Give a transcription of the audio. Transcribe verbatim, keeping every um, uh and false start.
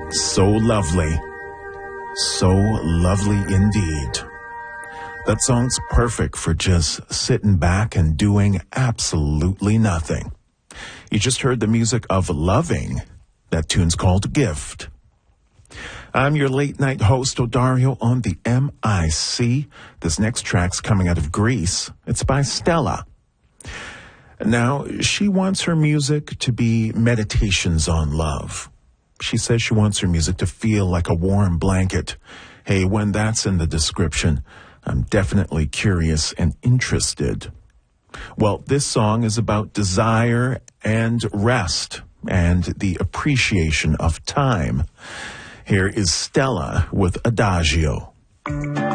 So lovely. So lovely indeed. That song's perfect for just sitting back and doing absolutely nothing. You just heard the music of Loving. That tune's called Gift. I'm your late night host, Odario, on the M I C. This next track's coming out of Greece. It's by Stella. Now, she wants her music to be meditations on love. She says she wants her music to feel like a warm blanket. Hey, when that's in the description, I'm definitely curious and interested. Well, this song is about desire and rest and the appreciation of time. Here is Stella with Adagio.